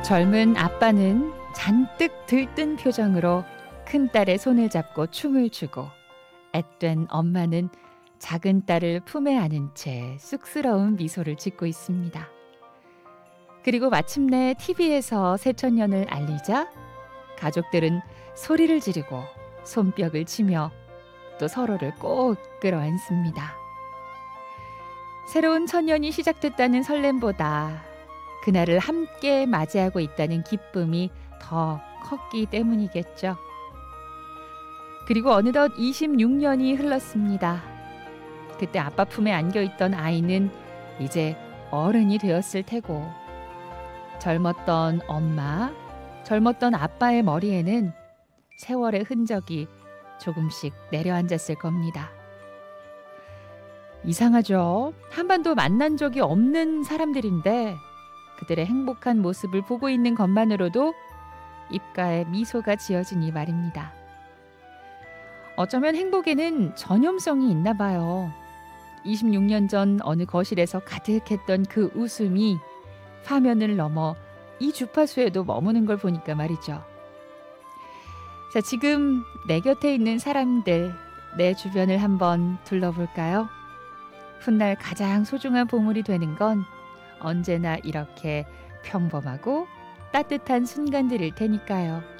젊은 아빠는 잔뜩 들뜬 표정으로 큰딸의 손을 잡고 춤을 추고, 앳된 엄마는 작은 딸을 품에 안은 채 쑥스러운 미소를 짓고 있습니다. 그리고 마침내 TV에서 새천년을 알리자 가족들은 소리를 지르고 손뼉을 치며 또 서로를 꼭 끌어안습니다. 새로운 천년이 시작됐다는 설렘보다 그날을 함께 맞이하고 있다는 기쁨이 더 컸기 때문이겠죠. 그리고 어느덧 26년이 흘렀습니다. 그때 아빠 품에 안겨있던 아이는 이제 어른이 되었을 테고, 젊었던 엄마, 젊었던 아빠의 머리에는 세월의 흔적이 조금씩 내려앉았을 겁니다. 이상하죠? 한 번도 만난 적이 없는 사람들인데 그들의 행복한 모습을 보고 있는 것만으로도 입가에 미소가 지어지니 말입니다. 어쩌면 행복에는 전염성이 있나 봐요. 26년 전 어느 거실에서 가득했던 그 웃음이 화면을 넘어 이 주파수에도 머무는 걸 보니까 말이죠. 자, 지금 내 곁에 있는 사람들, 내 주변을 한번 둘러볼까요? 훗날 가장 소중한 보물이 되는 건 언제나 이렇게 평범하고 따뜻한 순간들일 테니까요.